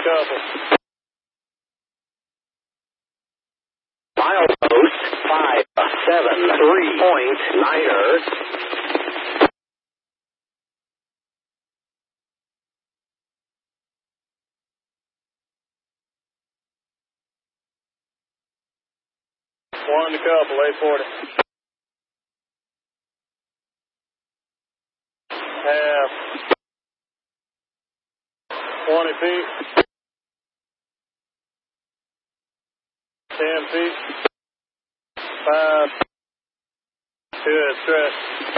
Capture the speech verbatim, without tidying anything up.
couple. Milepost five seven three point niner. One to couple, eight forty. Half. twenty feet. ten feet. Five. Good, stretch.